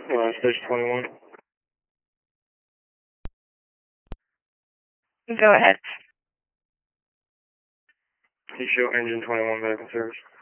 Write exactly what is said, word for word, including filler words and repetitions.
Uh, station twenty-one. Go ahead. You show engine twenty-one back in service.